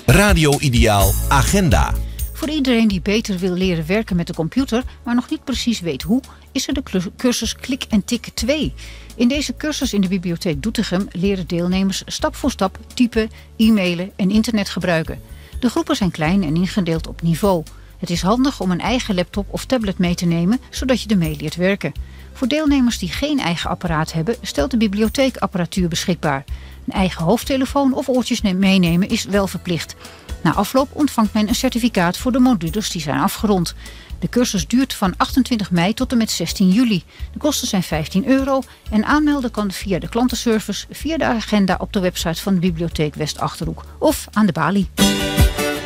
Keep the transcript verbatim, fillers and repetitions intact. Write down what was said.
Radio Ideaal Agenda. Voor iedereen die beter wil leren werken met de computer, maar nog niet precies weet hoe, is er de cursus Klik en Tik twee. In deze cursus in de bibliotheek Doetinchem leren deelnemers stap voor stap typen, e-mailen en internet gebruiken. De groepen zijn klein en ingedeeld op niveau. Het is handig om een eigen laptop of tablet mee te nemen, zodat je ermee leert werken. Voor deelnemers die geen eigen apparaat hebben, stelt de bibliotheek apparatuur beschikbaar. Een eigen hoofdtelefoon of oortjes meenemen is wel verplicht. Na afloop ontvangt men een certificaat voor de modules die zijn afgerond. De cursus duurt van achtentwintig mei tot en met zestien juli. De kosten zijn vijftien euro en aanmelden kan via de klantenservice, via de agenda op de website van de bibliotheek West Achterhoek of aan de balie.